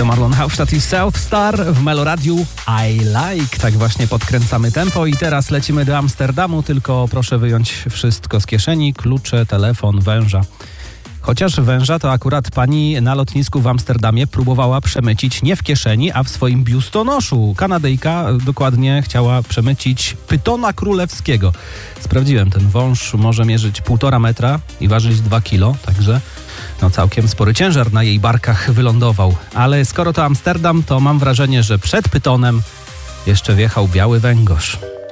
To Marlon Hauptstadt i South Star w Meloradiu I Like. Tak właśnie podkręcamy tempo i teraz lecimy do Amsterdamu, tylko proszę wyjąć wszystko z kieszeni, klucze, telefon, węża. Chociaż węża to akurat pani na lotnisku w Amsterdamie próbowała przemycić nie w kieszeni, a w swoim biustonoszu. Kanadyjka dokładnie chciała przemycić pytona królewskiego. Sprawdziłem, ten wąż może mierzyć 1,5 metra i ważyć 2 kilo, także całkiem spory ciężar na jej barkach wylądował. Ale skoro to Amsterdam, to mam wrażenie, że przed pytonem jeszcze wjechał biały węgorz.